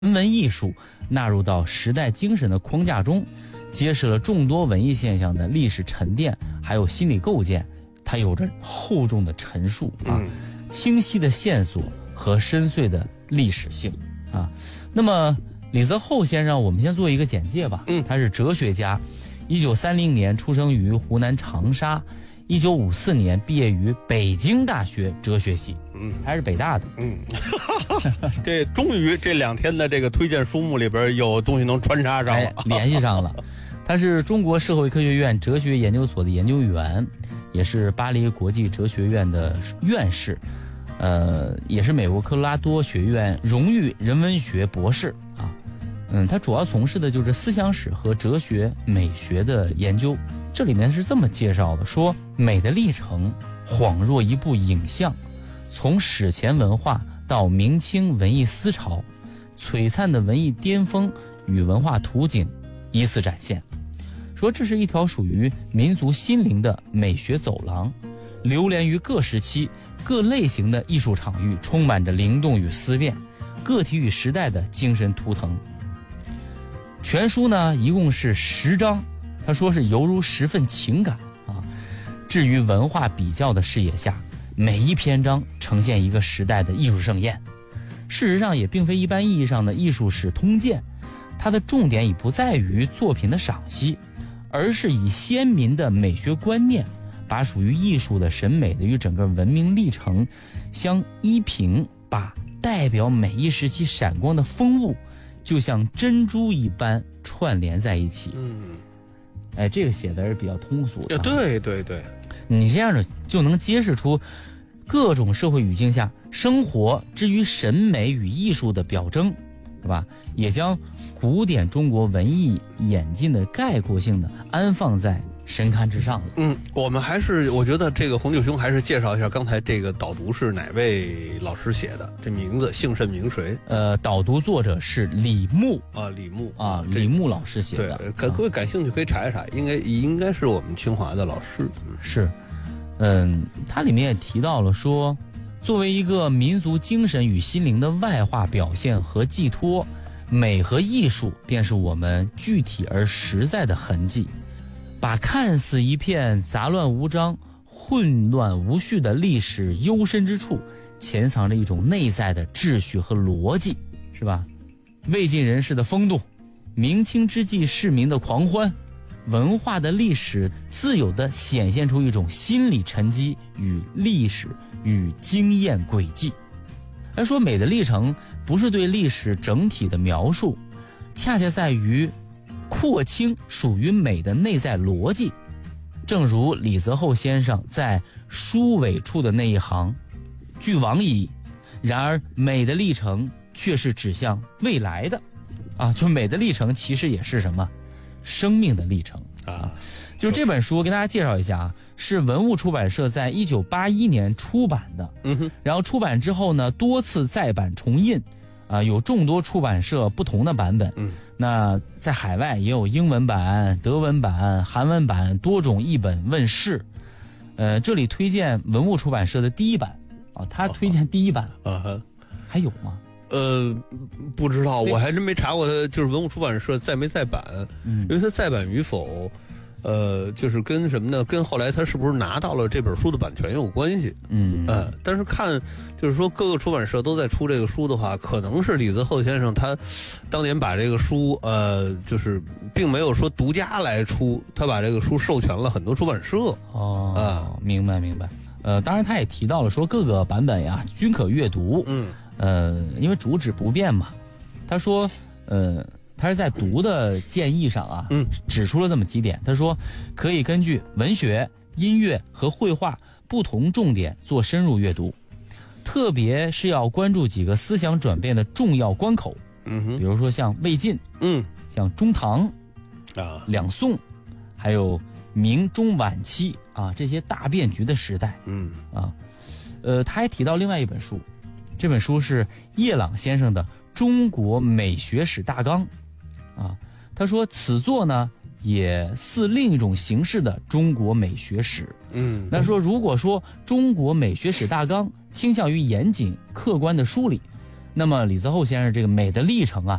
人文艺术纳入到时代精神的框架中，揭示了众多文艺现象的历史沉淀，还有心理构建，它有着厚重的陈述清晰的线索和深邃的历史性啊。那么李泽厚先生，我们先做一个简介吧。他是哲学家，1930年出生于湖南长沙，1954年毕业于北京大学哲学系，还是北大的。 这终于这2天的这个推荐书目里边有东西能穿插上了， 联系上了。他是中国社会科学院哲学研究所的研究员，也是巴黎国际哲学院的院士，也是美国科罗拉多学院荣誉人文学博士啊。他主要从事的就是思想史和哲学美学的研究。这里面是这么介绍的，说美的历程恍若一部影像，从史前文化到明清文艺思潮，璀璨的文艺巅峰与文化图景依次展现。说这是一条属于民族心灵的美学走廊，流连于各时期各类型的艺术场域，充满着灵动与思辨，个体与时代的精神图腾。全书呢一共是10章，他说是犹如10份情感啊。置于文化比较的视野下，每一篇章呈现一个时代的艺术盛宴。事实上也并非一般意义上的艺术史通鉴，它的重点已不在于作品的赏析，而是以先民的美学观念，把属于艺术的审美的与整个文明历程相依凭，把代表每一时期闪光的风物就像珍珠一般串联在一起。这个写的是比较通俗的。 对对对， 你这样就能揭示出各种社会语境下生活之于审美与艺术的表征，是吧？也将古典中国文艺演进的概括性的安放在神龛之上了。 我们还是我觉得这个洪九兄还是介绍一下刚才这个导读是哪位老师写的，这名字姓甚名谁？ 导读作者是李牧李牧老师写的。 对，各位感兴趣可以查一查，应该是我们清华的老师。 是，他里面也提到了说，作为一个民族精神与心灵的外化表现和寄托，美和艺术便是我们具体而实在的痕迹。把看似一片杂乱无章、混乱无序的历史幽深之处，潜藏着一种内在的秩序和逻辑，是吧？魏晋人士的风度，明清之际市民的狂欢，文化的历史自有地显现出一种心理沉积与历史与经验轨迹。而说美的历程不是对历史整体的描述，恰恰在于廓清属于美的内在逻辑。正如李泽厚先生在书尾处的那一行，俱往矣，然而美的历程却是指向未来的啊！就美的历程其实也是什么？生命的历程啊！就这本书跟大家介绍一下啊，是文物出版社在1981年出版的，然后出版之后呢，多次再版重印啊，有众多出版社不同的版本。那在海外也有英文版、德文版、韩文版多种译本问世。这里推荐文物出版社的第1版啊，他推荐第1版还有吗？ 不知道，我还真没查过他就是文物出版社在没再版，因为他再版与否，就是跟什么呢？跟后来他是不是拿到了这本书的版权有关系。但是看就是说各个出版社都在出这个书的话，可能是李泽厚先生他当年把这个书就是并没有说独家来出，他把这个书授权了很多出版社。 明白。当然他也提到了说各个版本呀均可阅读。因为主旨不变嘛。他说他是在读的建议上啊，指出了这么几点。他说可以根据文学、音乐和绘画不同重点做深入阅读，特别是要关注几个思想转变的重要关口。比如说像魏晋，像中唐两宋，还有明中晚期啊，这些大变局的时代。他还提到另外一本书，这本书是叶朗先生的《中国美学史大纲》啊。他说此作呢也似另一种形式的中国美学史。那说如果说中国美学史大纲倾向于严谨客观的梳理， 那么李泽厚先生这个《美的历程》啊，